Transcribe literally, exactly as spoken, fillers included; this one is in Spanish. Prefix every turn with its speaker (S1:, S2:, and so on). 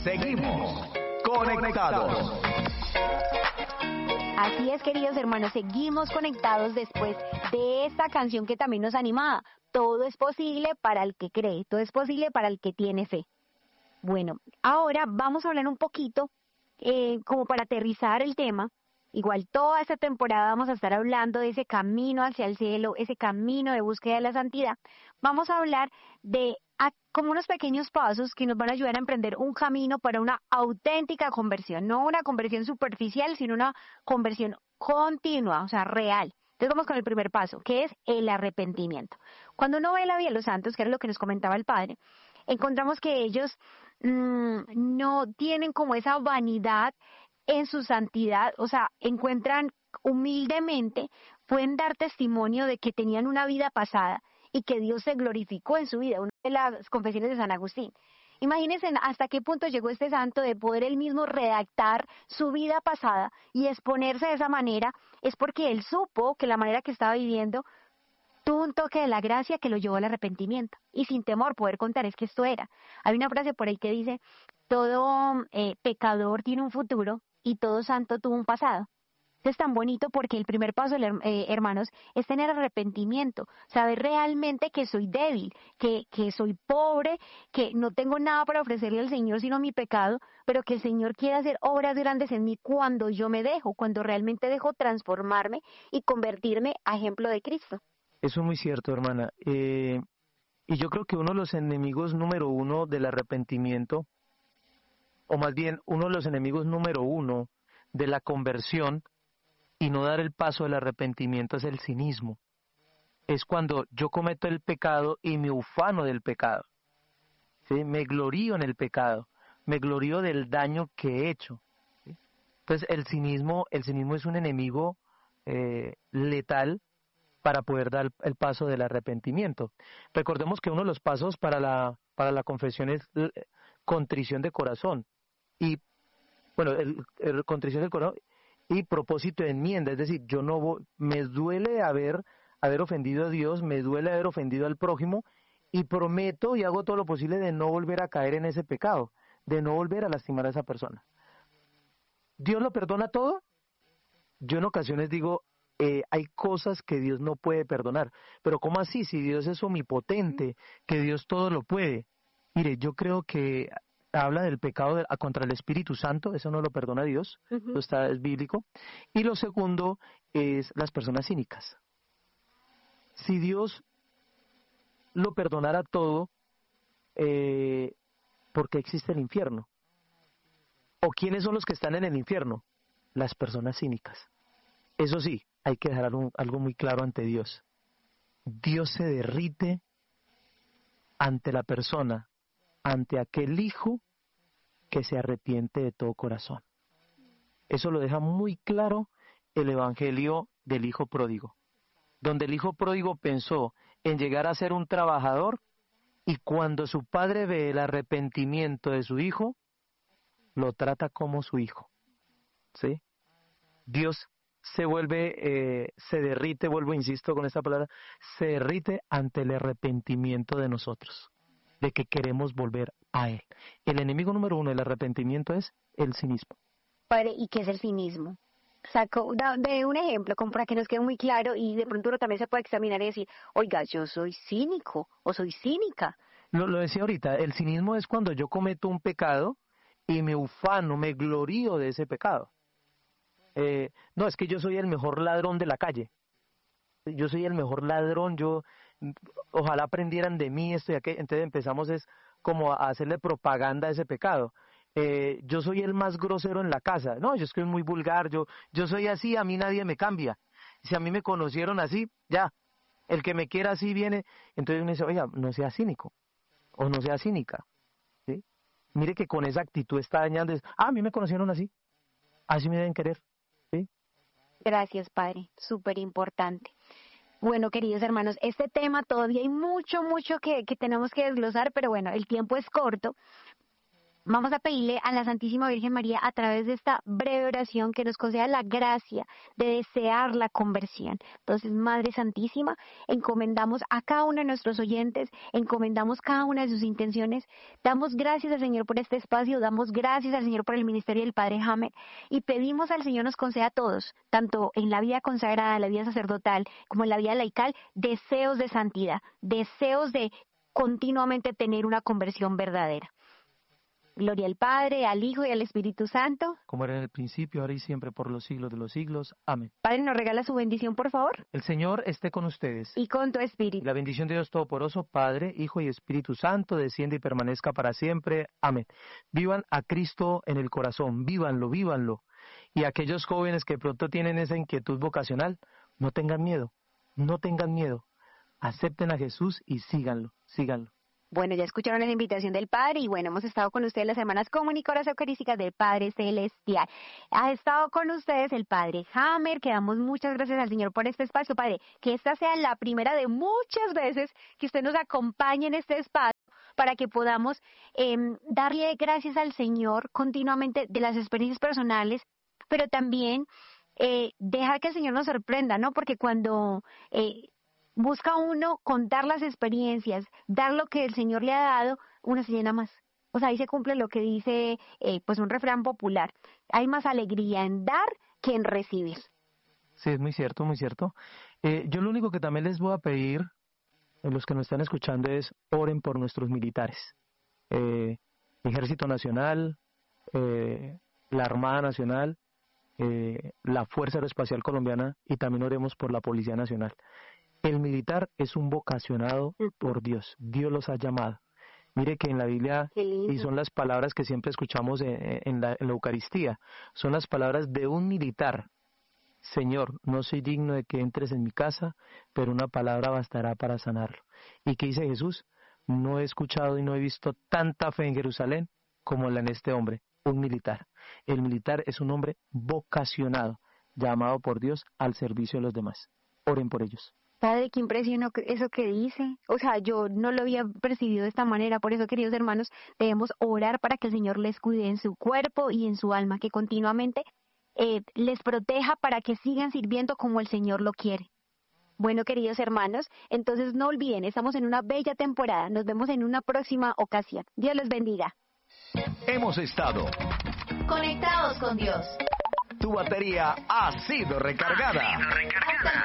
S1: Seguimos conectados.
S2: Así es, queridos hermanos, seguimos conectados después de esta canción que también nos animaba. Todo es posible para el que cree, todo es posible para el que tiene fe. Bueno, ahora vamos a hablar un poquito, eh, como para aterrizar el tema. Igual toda esta temporada vamos a estar hablando de ese camino hacia el cielo, ese camino de búsqueda de la santidad. Vamos a hablar de a, como unos pequeños pasos que nos van a ayudar a emprender un camino para una auténtica conversión, no una conversión superficial, sino una conversión continua, o sea, real. Entonces vamos con el primer paso, que es el arrepentimiento. Cuando uno ve la vida de los santos, que era lo que nos comentaba el padre, encontramos que ellos mmm, no tienen como esa vanidad en su santidad, o sea, encuentran humildemente, pueden dar testimonio de que tenían una vida pasada y que Dios se glorificó en su vida, una de las confesiones de San Agustín. Imagínense hasta qué punto llegó este santo de poder él mismo redactar su vida pasada y exponerse de esa manera, es porque él supo que la manera que estaba viviendo tuvo un toque de la gracia que lo llevó al arrepentimiento y sin temor poder contar es que esto era. Hay una frase por ahí que dice, todo eh, pecador tiene un futuro y todo santo tuvo un pasado. Esto es tan bonito porque el primer paso, eh, hermanos, es tener arrepentimiento, saber realmente que soy débil, que, que soy pobre, que no tengo nada para ofrecerle al Señor sino mi pecado, pero que el Señor quiere hacer obras grandes en mí cuando yo me dejo, cuando realmente dejo transformarme y convertirme a ejemplo de Cristo.
S3: Eso es muy cierto, hermana. Eh, y yo creo que uno de los enemigos número uno del arrepentimiento, o más bien uno de los enemigos número uno de la conversión y no dar el paso del arrepentimiento es el cinismo. Es cuando yo cometo el pecado y me ufano del pecado. ¿Sí? Me glorío en el pecado, me glorío del daño que he hecho. ¿Sí? Entonces el cinismo, el cinismo es un enemigo eh, letal para poder dar el paso del arrepentimiento. Recordemos que uno de los pasos para la, para la confesión es contrición de corazón. Y, bueno, el, el contrición del corazón y propósito de enmienda, es decir, yo no voy, me duele haber, haber ofendido a Dios, me duele haber ofendido al prójimo, y prometo y hago todo lo posible de no volver a caer en ese pecado, de no volver a lastimar a esa persona. ¿Dios lo perdona todo? Yo en ocasiones digo, eh, hay cosas que Dios no puede perdonar, pero ¿cómo así? Si Dios es omnipotente, que Dios todo lo puede. Mire, yo creo que habla del pecado de, a contra el Espíritu Santo, eso no lo perdona Dios, uh-huh. Eso está, es bíblico. Y lo segundo es las personas cínicas. Si Dios lo perdonara todo, eh, ¿por qué existe el infierno? ¿O quiénes son los que están en el infierno? Las personas cínicas. Eso sí, hay que dejar algo, algo muy claro ante Dios. Dios se derrite ante la persona, ante aquel hijo que se arrepiente de todo corazón. Eso lo deja muy claro el Evangelio del Hijo Pródigo, donde el Hijo Pródigo pensó en llegar a ser un trabajador y cuando su padre ve el arrepentimiento de su hijo, lo trata como su hijo. ¿Sí? Dios se vuelve, eh, se derrite, vuelvo, insisto con esta palabra, se derrite ante el arrepentimiento de nosotros, de que queremos volver a Él. El enemigo número uno del arrepentimiento es el cinismo.
S2: Padre, ¿y qué es el cinismo? Saco de un ejemplo, como para que nos quede muy claro y de pronto uno también se puede examinar y decir, oiga, yo soy cínico o soy cínica.
S3: Lo, lo decía ahorita, el cinismo es cuando yo cometo un pecado y me ufano, me glorío de ese pecado. Eh, no, es que yo soy el mejor ladrón de la calle. Yo soy el mejor ladrón, yo ojalá aprendieran de mí esto y aquello. Entonces empezamos es como a hacerle propaganda a ese pecado. Eh, yo soy el más grosero en la casa. No, yo soy muy vulgar, yo, yo soy así, a mí nadie me cambia. Si a mí me conocieron así, ya, el que me quiera así viene. Entonces uno dice, oiga, no sea cínico, o no sea cínica. ¿Sí? Mire que con esa actitud está dañando. Ah, a mí me conocieron así, así me deben querer. ¿Sí?
S2: Gracias, Padre, súper importante. Bueno, queridos hermanos, este tema todavía hay mucho, mucho que, que tenemos que desglosar, pero bueno, el tiempo es corto. Vamos a pedirle a la Santísima Virgen María a través de esta breve oración que nos conceda la gracia de desear la conversión. Entonces, Madre Santísima, encomendamos a cada uno de nuestros oyentes, encomendamos cada una de sus intenciones, damos gracias al Señor por este espacio, damos gracias al Señor por el ministerio del Padre Hamer y pedimos al Señor nos conceda a todos, tanto en la vida consagrada, en la vida sacerdotal, como en la vida laical, deseos de santidad, deseos de continuamente tener una conversión verdadera. Gloria al Padre, al Hijo y al Espíritu Santo.
S3: Como era en el principio, ahora y siempre, por los siglos de los siglos. Amén.
S2: Padre, ¿nos regala su bendición, por favor?
S3: El Señor esté con ustedes.
S2: Y con tu
S3: Y
S2: espíritu.
S3: la bendición de Dios Todopoderoso, Padre, Hijo y Espíritu Santo, descienda y permanezca para siempre. Amén. Vivan a Cristo en el corazón, vívanlo, vívanlo. Y aquellos jóvenes que pronto tienen esa inquietud vocacional, no tengan miedo, no tengan miedo. Acepten a Jesús y síganlo, síganlo.
S2: Bueno, ya escucharon la invitación del Padre y bueno, hemos estado con ustedes las hermanas comunicadoras eucarísticas del Padre Celestial. Ha estado con ustedes el Padre Hamer, que damos muchas gracias al Señor por este espacio. Padre, que esta sea la primera de muchas veces que usted nos acompañe en este espacio para que podamos eh, darle gracias al Señor continuamente de las experiencias personales, pero también eh, dejar que el Señor nos sorprenda, ¿no? Porque cuando... Eh, busca uno contar las experiencias, dar lo que el Señor le ha dado, uno se llena más. O sea, ahí se cumple lo que dice eh, pues un refrán popular. Hay más alegría en dar que en recibir.
S3: Sí, es muy cierto, muy cierto. Eh, yo lo único que también les voy a pedir, a los que nos están escuchando, es oren por nuestros militares. Eh, Ejército Nacional, eh, la Armada Nacional, eh, la Fuerza Aeroespacial Colombiana y también oremos por la Policía Nacional. El militar es un vocacionado por Dios. Dios los ha llamado. Mire que en la Biblia, y son las palabras que siempre escuchamos en, en, la, en la Eucaristía, son las palabras de un militar. Señor, no soy digno de que entres en mi casa, pero una palabra bastará para sanarlo. ¿Y qué dice Jesús? No he escuchado y no he visto tanta fe en Jerusalén como la en este hombre, un militar. El militar es un hombre vocacionado, llamado por Dios al servicio de los demás. Oren por ellos.
S2: Padre, qué impresión eso que dice. O sea, yo no lo había percibido de esta manera. Por eso, queridos hermanos, debemos orar para que el Señor les cuide en su cuerpo y en su alma, que continuamente eh, les proteja para que sigan sirviendo como el Señor lo quiere. Bueno, queridos hermanos, entonces no olviden, estamos en una bella temporada. Nos vemos en una próxima ocasión. Dios les bendiga.
S1: Hemos estado
S4: Conectados con Dios.
S1: Tu batería ha sido recargada.
S4: Hasta